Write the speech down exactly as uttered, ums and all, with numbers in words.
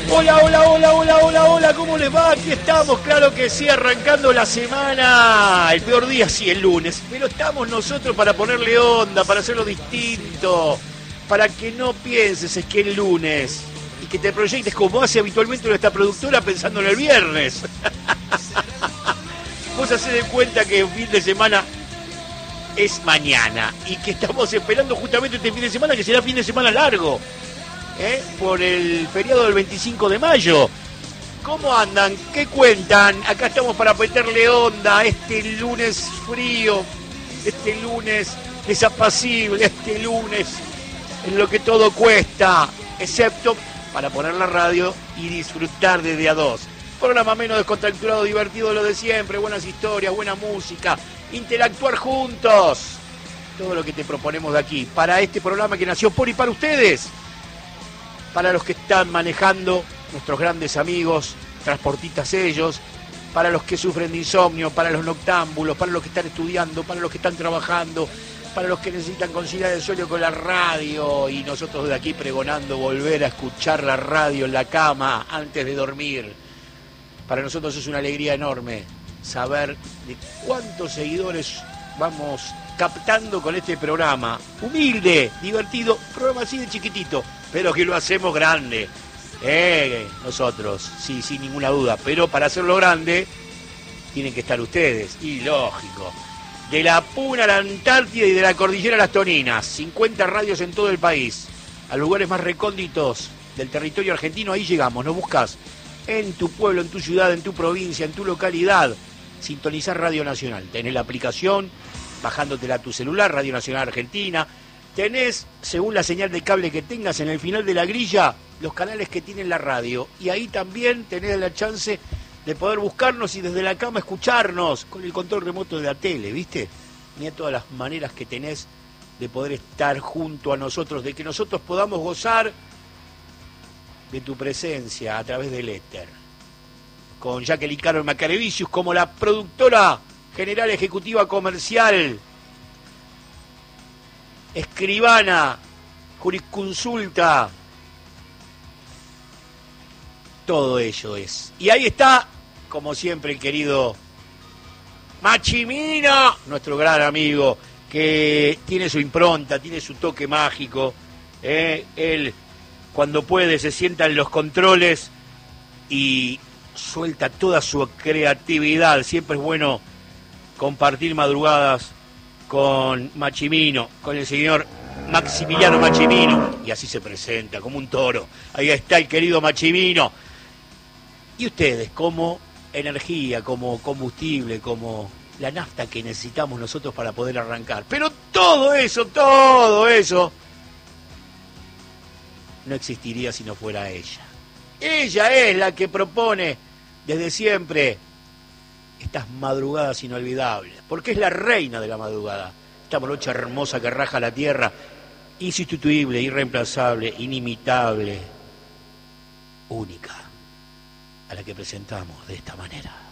Hola, hola, hola, hola, hola, hola, ¿cómo les va? Aquí estamos, claro que sí, arrancando la semana. El peor día sí, el lunes, pero estamos nosotros para ponerle onda, para hacerlo distinto, para que no pienses es que el lunes y que te proyectes como hace habitualmente nuestra productora pensando en el viernes. Vos hacés de cuenta que el fin de semana es mañana y que estamos esperando justamente este fin de semana, que será fin de semana largo. ¿Eh? Por el feriado del veinticinco de mayo. ¿Cómo andan? ¿Qué cuentan? Acá estamos para meterle onda este lunes frío, este lunes desapacible, este lunes en lo que todo cuesta, excepto para poner la radio y disfrutar desde a dos. Programa menos descontracturado, divertido, lo de siempre, buenas historias, buena música, interactuar juntos. Todo lo que te proponemos de aquí, para este programa que nació por y para ustedes. Para los que están manejando, nuestros grandes amigos, transportistas ellos, para los que sufren de insomnio, para los noctámbulos, para los que están estudiando, para los que están trabajando, para los que necesitan conciliar el sueño con la radio y nosotros de aquí pregonando volver a escuchar la radio en la cama antes de dormir. Para nosotros es una alegría enorme saber de cuántos seguidores vamos captando con este programa. Humilde, divertido, programa así de chiquitito, pero que lo hacemos grande. Eh, nosotros, sí, sin ninguna duda. Pero para hacerlo grande, tienen que estar ustedes. Y lógico. De la Puna a la Antártida y de la Cordillera a las Toninas. cincuenta radios en todo el país. A los lugares más recónditos del territorio argentino, ahí llegamos. Nos buscas en tu pueblo, en tu ciudad, en tu provincia, en tu localidad. Sintonizar Radio Nacional. Tenés la aplicación, bajándotela a tu celular, Radio Nacional Argentina. Tenés, según la señal de cable que tengas en el final de la grilla, los canales que tienen la radio. Y ahí también tenés la chance de poder buscarnos y desde la cama escucharnos con el control remoto de la tele, ¿viste? Mira todas las maneras que tenés de poder estar junto a nosotros, de que nosotros podamos gozar de tu presencia a través del éter. Con Jacqueline Carol Macarevicius como la productora general ejecutiva comercial, escribana, jurisconsulta, todo ello es. Y ahí está, como siempre, el querido Machimino, nuestro gran amigo, que tiene su impronta, tiene su toque mágico. ¿eh? Él, cuando puede, se sienta en los controles y suelta toda su creatividad. Siempre es bueno compartir madrugadas con Machimino, con el señor Maximiliano Machimino, y así se presenta, como un toro. Ahí está el querido Machimino. Y ustedes, como energía, como combustible, como la nafta que necesitamos nosotros para poder arrancar. Pero todo eso, todo eso, no existiría si no fuera ella. Ella es la que propone desde siempre estas madrugadas inolvidables, porque es la reina de la madrugada, esta morocha hermosa que raja la tierra, insustituible, irreemplazable, inimitable, única, a la que presentamos de esta manera.